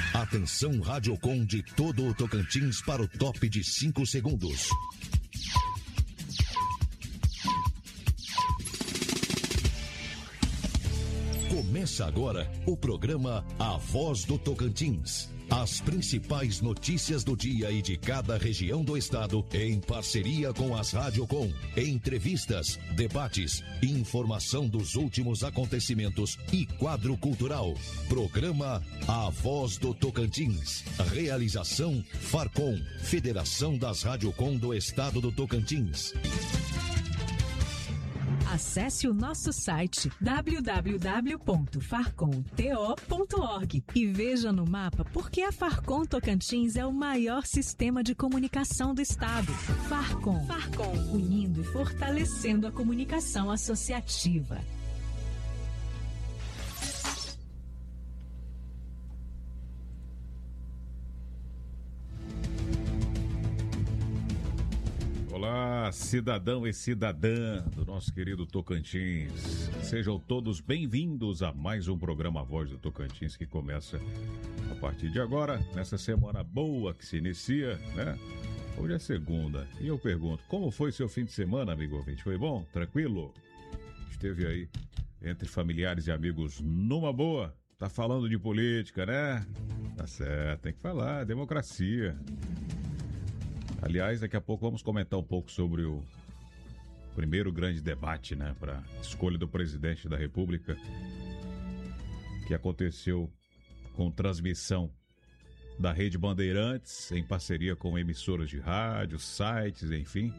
Atenção Radiocom de todo o Tocantins para o top de 5 segundos. Começa agora o programa A Voz do Tocantins. As principais notícias do dia e de cada região do estado, em parceria com as Radiocom. Entrevistas, debates, informação dos últimos acontecimentos e quadro cultural. Programa A Voz do Tocantins. Realização Farcom, Federação das Radiocom do Estado do Tocantins. Acesse o nosso site www.farcomto.org e veja no mapa por que a Farcom Tocantins é o maior sistema de comunicação do estado. Farcom, unindo e fortalecendo a comunicação associativa. Olá, cidadão e cidadã do nosso querido Tocantins. Sejam todos bem-vindos a mais um programa Voz do Tocantins que começa a partir de agora, nessa semana boa que se inicia, né? Hoje é segunda e eu pergunto, como foi seu fim de semana, amigo ouvinte? Foi bom? Tranquilo? Esteve aí entre familiares e amigos numa boa? Tá falando de política, né? Tá certo, tem que falar, democracia. Aliás, daqui a pouco vamos comentar um pouco sobre o primeiro grande debate, né, para escolha do presidente da República, que aconteceu com transmissão da Rede Bandeirantes, em parceria com emissoras de rádio, sites, enfim.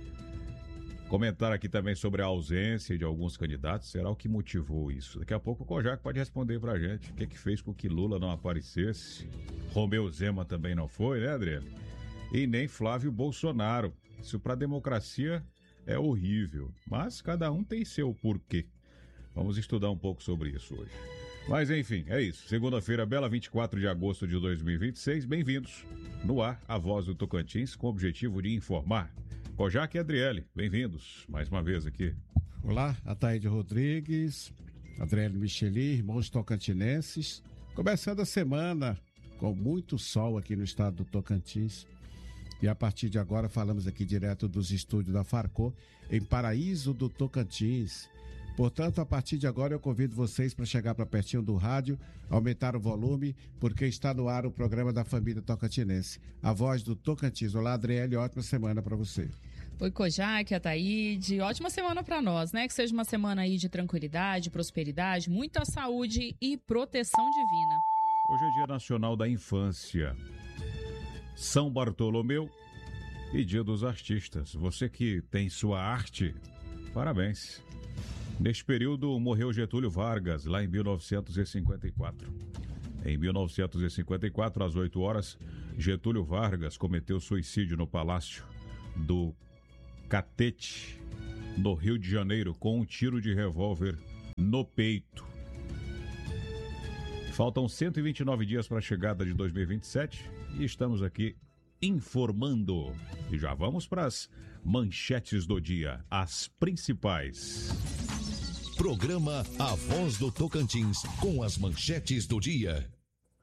Comentar aqui também sobre a ausência de alguns candidatos, será o que motivou isso? Daqui a pouco o Kojak pode responder pra gente o que fez com que Lula não aparecesse, Romeu Zema também não foi, né, Adriano? E nem Flávio Bolsonaro. Isso para a democracia é horrível, mas cada um tem seu porquê. Vamos estudar um pouco sobre isso hoje. Mas enfim, é isso. Segunda-feira bela, 24 de agosto de 2026. Bem-vindos. No ar, a Voz do Tocantins, com o objetivo de informar. Kojak e Adriele, bem-vindos mais uma vez aqui. Olá, Ataíde Rodrigues, Adriele Micheli, irmãos tocantinenses. Começando a semana com muito sol aqui no estado do Tocantins. E a partir de agora falamos aqui direto dos estúdios da Farcom, em Paraíso do Tocantins. Portanto, a partir de agora eu convido vocês para chegar para pertinho do rádio, aumentar o volume, porque está no ar o programa da família tocantinense. A Voz do Tocantins. Olá, Adriele, ótima semana para você. Oi, Kojak, Ataíde, ótima semana para nós, né? Que seja uma semana aí de tranquilidade, prosperidade, muita saúde e proteção divina. Hoje é Dia Nacional da Infância, São Bartolomeu e Dia dos Artistas. Você que tem sua arte, parabéns. Neste período morreu Getúlio Vargas, lá em 1954. Em 1954, às 8 horas, Getúlio Vargas cometeu suicídio no Palácio do Catete, no Rio de Janeiro, com um tiro de revólver no peito. Faltam 129 dias para a chegada de 2027 e estamos aqui informando. E já vamos para as manchetes do dia, as principais. Programa A Voz do Tocantins, com as manchetes do dia.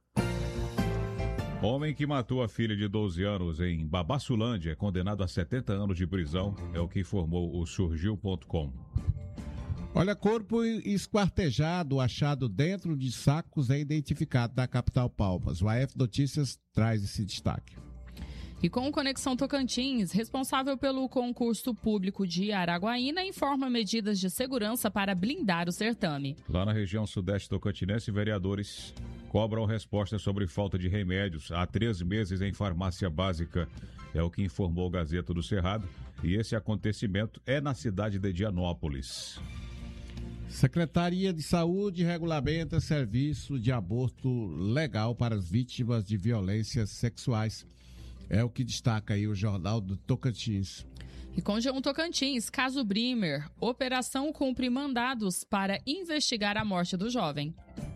Homem que matou a filha de 12 anos em Babassulândia é condenado a 70 anos de prisão, é o que informou o Surgiu.com. Olha, corpo esquartejado achado dentro de sacos é identificado na capital Palmas. O AF Notícias traz esse destaque. E com o Conexão Tocantins, responsável pelo concurso público de Araguaína, informa medidas de segurança para blindar o certame. Lá na região sudeste tocantinense, vereadores cobram respostas sobre falta de remédios há 3 meses em farmácia básica. É o que informou o Gazeta do Cerrado. E esse acontecimento é na cidade de Dianópolis. Secretaria de Saúde regulamenta serviço de aborto legal para as vítimas de violências sexuais. É o que destaca aí o Jornal do Tocantins. E com G1 Tocantins, caso Brimer, operação cumpre mandados para investigar a morte do jovem.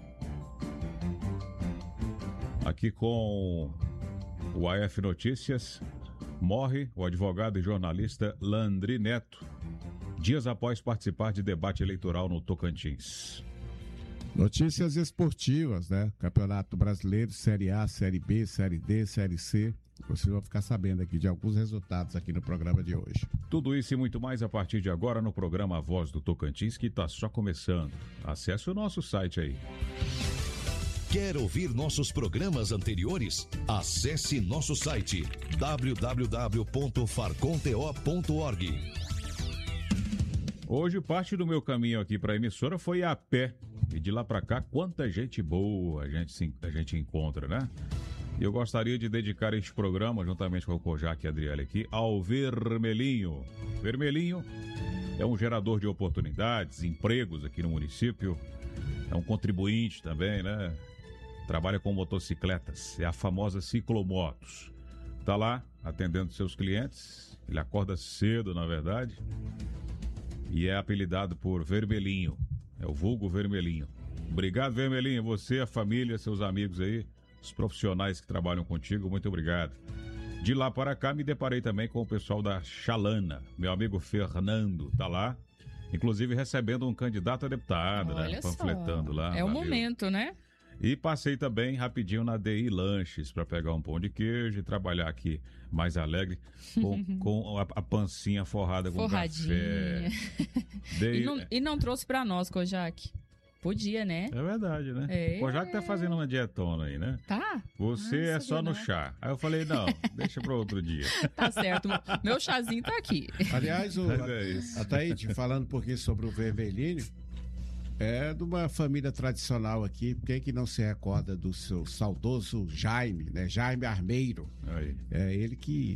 Aqui com o AF Notícias, morre o advogado e jornalista Landry Neto, dias após participar de debate eleitoral no Tocantins. Notícias esportivas, né? Campeonato Brasileiro, Série A, Série B, Série D, Série C. Vocês vão ficar sabendo aqui de alguns resultados aqui no programa de hoje. Tudo isso e muito mais a partir de agora no programa A Voz do Tocantins, que está só começando. Acesse o nosso site aí. Quer ouvir nossos programas anteriores? Acesse nosso site www.farconto.org. Hoje parte do meu caminho aqui para a emissora foi a pé. E de lá para cá, quanta gente boa a gente encontra, né? E eu gostaria de dedicar este programa, juntamente com o Kojak e a Adriele aqui, ao Vermelhinho. Vermelhinho é um gerador de oportunidades, empregos aqui no município. É um contribuinte também, né? Trabalha com motocicletas, é a famosa Ciclomotos. Tá lá atendendo seus clientes, ele acorda cedo, na verdade, e é apelidado por Vermelhinho, é o vulgo Vermelhinho. Obrigado, Vermelhinho, você, a família, seus amigos aí, os profissionais que trabalham contigo, muito obrigado. De lá para cá, me deparei também com o pessoal da Chalana, meu amigo Fernando, tá lá, inclusive recebendo um candidato a deputado, olha, né? Panfletando lá. É o momento, né? E passei também rapidinho na DI Lanches para pegar um pão de queijo e trabalhar aqui mais alegre com a pancinha forrada com café. E não trouxe para nós, Kojak. Podia, né? É verdade, né? É. O Kojak tá fazendo uma dietona aí, né? Tá. Você é só no chá. Aí eu falei, não, deixa para outro dia. Tá certo. Meu chazinho tá aqui. Aliás, a Taíde, falando um pouquinho sobre o Vermelhinho, é de uma família tradicional aqui. Quem que não se recorda do seu saudoso Jaime, né? Jaime Armeiro. Aí. É ele que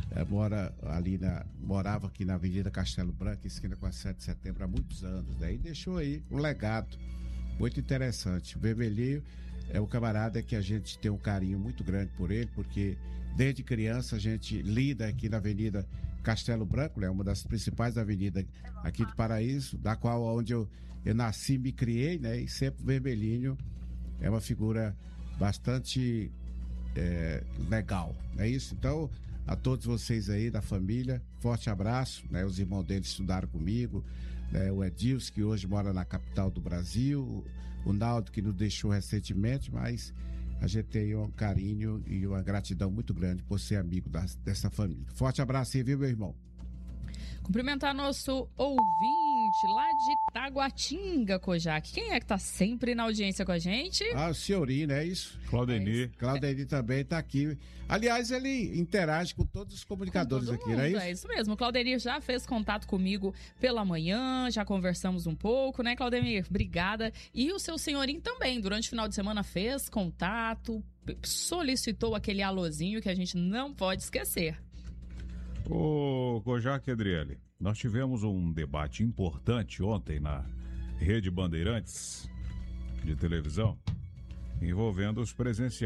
morava aqui na Avenida Castelo Branco, esquina com a 7 de setembro, há muitos anos, né? E deixou aí um legado muito interessante. O Vermelhinho é um camarada que a gente tem um carinho muito grande por ele, porque desde criança a gente lida aqui na Avenida Castelo Branco, né? Uma das principais avenidas aqui de Paraíso, da qual onde eu nasci, me criei, né? E sempre o Vermelhinho é uma figura bastante legal, não é isso? Então, a todos vocês aí da família, forte abraço, né? Os irmãos dele estudaram comigo, né? O Edilson, que hoje mora na capital do Brasil, o Naldo, que nos deixou recentemente, mas a gente tem um carinho e uma gratidão muito grande por ser amigo dessa família. Forte abraço aí, viu, meu irmão? Cumprimentar nosso ouvinte lá de Taguatinga, Kojak. Quem é que tá sempre na audiência com a gente? Ah, o senhorinho, é isso? Claudenir. Claudenir também tá aqui. Aliás, ele interage com todos os comunicadores aqui, não é isso? É isso mesmo. O Claudenir já fez contato comigo pela manhã, já conversamos um pouco, né, Claudenir? Obrigada. E o seu senhorinho também, durante o final de semana, fez contato, solicitou aquele alôzinho que a gente não pode esquecer. Ô, Kojak e Adriele, nós tivemos um debate importante ontem na Rede Bandeirantes de televisão envolvendo os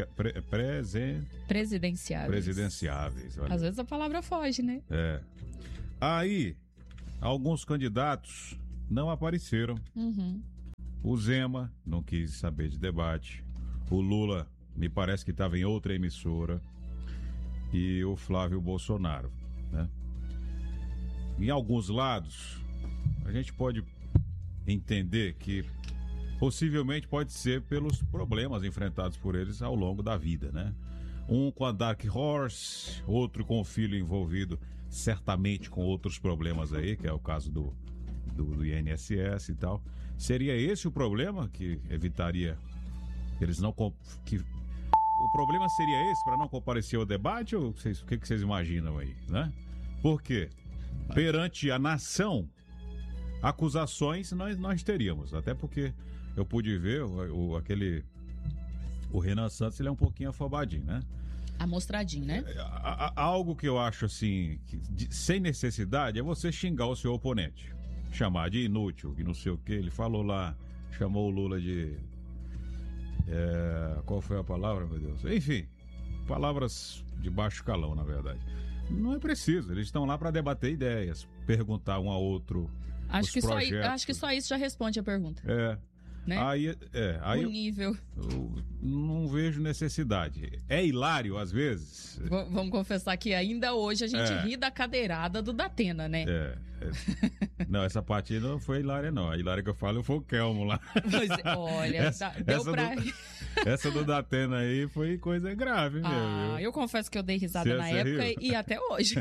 presidenciáveis. Olha. Às vezes a palavra foge, né? É. Aí, alguns candidatos não apareceram. Uhum. O Zema não quis saber de debate. O Lula, me parece que estava em outra emissora. E o Flávio Bolsonaro, né? Em alguns lados, a gente pode entender que possivelmente pode ser pelos problemas enfrentados por eles ao longo da vida, né? Um com a Dark Horse, outro com o filho envolvido certamente com outros problemas aí, que é o caso do INSS e tal. Seria esse o problema que evitaria eles não... O problema seria esse, para não comparecer ao debate, ou o que vocês imaginam aí, né? Por quê? Perante a nação, acusações nós teríamos, até porque eu pude ver o Renan Santos, ele é um pouquinho afobadinho, né? Amostradinho, né? Algo que eu acho assim, sem necessidade, é você xingar o seu oponente, chamar de inútil, que não sei o que, ele falou lá, chamou o Lula de... qual foi a palavra, meu Deus? Enfim, palavras de baixo calão, na verdade. Não é preciso, eles estão lá para debater ideias, perguntar um ao outro. Acho que só isso já responde a pergunta. né? Aí o nível. Eu não vejo necessidade. É hilário, às vezes. Vamos confessar que ainda hoje a gente ri da cadeirada do Datena, né? Não, essa parte aí não foi hilária, não. A hilária que eu falo foi o Kelmo lá. Olha, deu pra... Essa do Datena aí foi coisa grave mesmo. Eu confesso que eu dei risada na época e até hoje.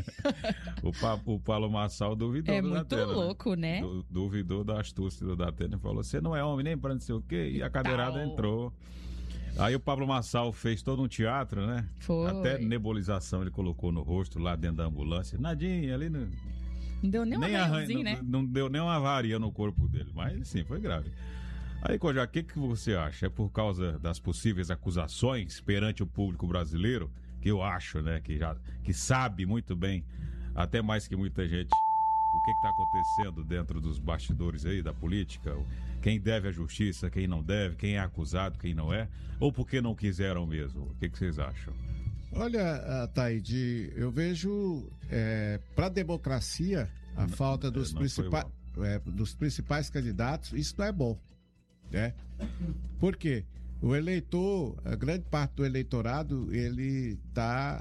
O Paulo Massal duvidou do Datena. É muito louco, né? Duvidou da astúcia do Datena e falou, você não é homem nem pra não sei o quê. E a cadeirada entrou. Aí o Pablo Massal fez todo um teatro, né? Foi. Até nebulização ele colocou no rosto lá dentro da ambulância. Nadinha, ali não deu nem uma arranhãozinha, né? Não deu nem uma avaria no corpo dele, mas sim, foi grave. Aí, Kojá, o que você acha? É por causa das possíveis acusações perante o público brasileiro, que eu acho, né, que sabe muito bem, até mais que muita gente, o que está acontecendo dentro dos bastidores aí da política, quem deve à justiça, quem não deve, quem é acusado, quem não é, ou porque não quiseram mesmo? O que vocês acham? Olha, Taíde, eu vejo para a democracia a falta dos principais candidatos, isso não é bom, né? Por quê? O eleitor, a grande parte do eleitorado, ele tá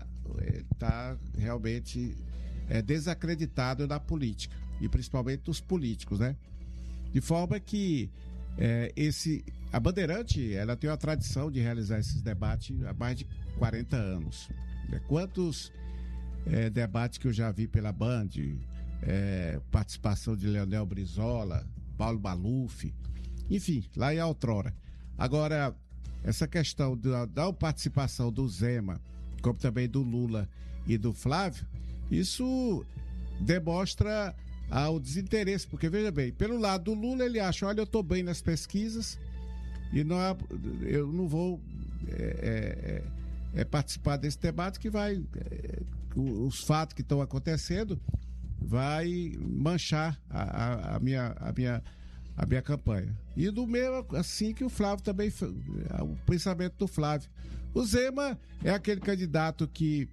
realmente desacreditado na política, e principalmente dos políticos, né? De forma que a Bandeirante, ela tem uma tradição de realizar esses debates há mais de 40 anos. Quantos debates que eu já vi pela Band, participação de Leonel Brizola, Paulo Maluf, enfim, lá em outrora. Agora, essa questão da participação do Zema, como também do Lula e do Flávio, isso demonstra o desinteresse, porque veja bem, pelo lado do Lula ele acha, olha, eu estou bem nas pesquisas e eu não vou participar desse debate que vai, os fatos que estão acontecendo vai manchar a minha campanha. E do mesmo assim que o Flávio também, o pensamento do Flávio. O Zema é aquele candidato que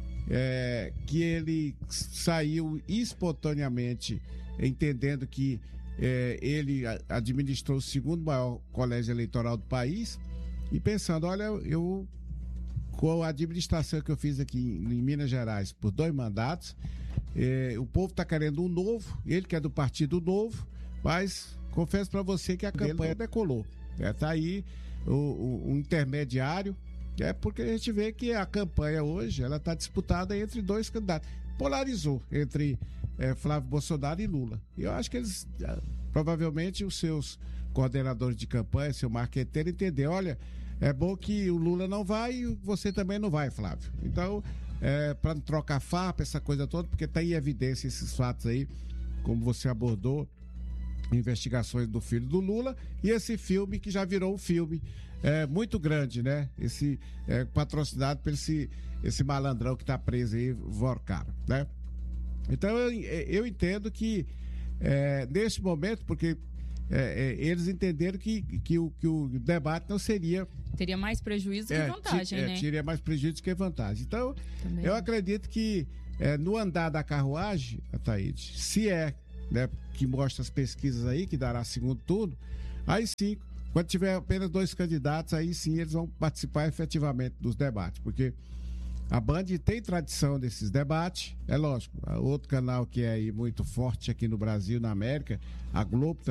ele saiu espontaneamente, entendendo que ele administrou o segundo maior colégio eleitoral do país e pensando, olha, eu com a administração que eu fiz aqui em Minas Gerais por 2 mandatos, o povo está querendo um novo, ele que é do Partido Novo, mas confesso para você que a campanha decolou. Tá aí o intermediário, porque a gente vê que a campanha hoje ela está disputada entre 2 candidatos. Polarizou entre Flávio Bolsonaro e Lula. E eu acho que eles, provavelmente, os seus coordenadores de campanha, seu marqueteiro, entenderam, olha, é bom que o Lula não vai e você também não vai, Flávio. Então, para não trocar farpa, essa coisa toda, porque está em evidência esses fatos aí, como você abordou, investigações do filho do Lula e esse filme que já virou um filme muito grande, né? Esse patrocinado por esse malandrão que está preso aí, Vorcaro, né? Então eu entendo que neste momento, porque eles entenderam que o debate não seria... Teria mais prejuízo que vantagem, né? Teria mais prejuízo que vantagem. Então, também. Eu acredito que no andar da carruagem, Ataíde, se né, que mostra as pesquisas aí, que dará segundo turno, aí sim, quando tiver apenas 2 candidatos, aí sim eles vão participar efetivamente dos debates, porque a Band tem tradição desses debates, é lógico, outro canal que é aí muito forte aqui no Brasil, na América, a Globo